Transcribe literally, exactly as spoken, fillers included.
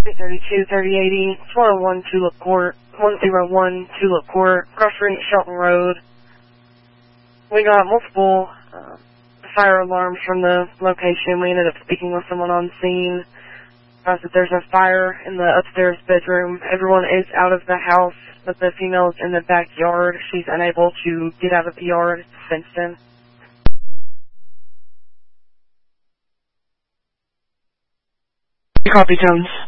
thirty-two, thirty eighty, four oh one Tulip Court, one oh one Tulip Court, Cross Street, Shelton Road. We got multiple uh, fire alarms from the location. We ended up speaking with someone on scene. That there's a fire in the upstairs bedroom. Everyone is out of the house, but the female is in the backyard. She's unable to get out of the yard. It's fenced in. Copy, Jones.